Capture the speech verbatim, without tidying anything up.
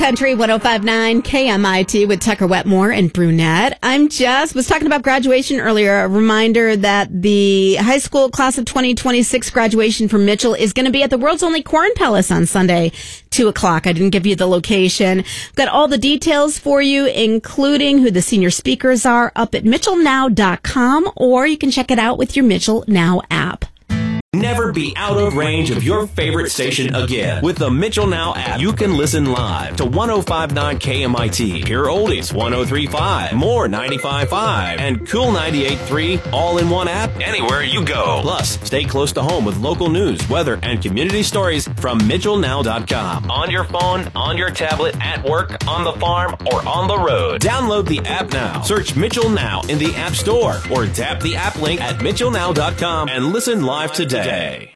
Country one oh five point nine K M I T with Tucker Wetmore and Brunette. I'm Jess. Was talking about graduation earlier. A reminder that the high school class of twenty twenty-six graduation from Mitchell is going to be at the world's only Corn Palace on Sunday, two o'clock. I didn't give you the location. Got all the details for you, including who the senior speakers are, up at mitchell now dot com, or you can check it out with your Mitchell Now app. Never be out of range of your favorite station again. With the Mitchell Now app, you can listen live to one oh five point nine K M I T, Pure Oldies one oh three point five, More ninety-five point five, and Cool ninety-eight point three, all in one app, anywhere you go. Plus, stay close to home with local news, weather, and community stories from mitchell now dot com. On your phone, on your tablet, at work, on the farm, or on the road. Download the app now. Search Mitchell Now in the App Store, or tap the app link at mitchell now dot com and listen live today.